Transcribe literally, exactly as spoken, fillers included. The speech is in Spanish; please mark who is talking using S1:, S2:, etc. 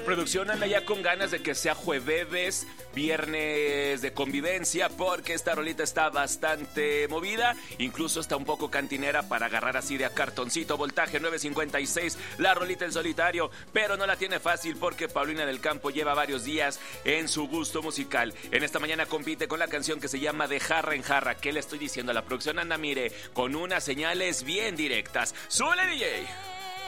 S1: producción anda ya con ganas de que sea jueves, viernes de convivencia, porque esta rolita está bastante movida, incluso está un poco cantinera para agarrar así de a cartoncito. Voltaje nueve cincuenta y seis, la rolita en solitario, pero no la tiene fácil porque Paulina del Campo lleva varios días en su gusto musical. En esta mañana compite con la canción que se llama De Jarra en Jarra. ¿Qué le estoy diciendo? La producción anda, mire, con unas señales bien directas. ¡Súbele, D J!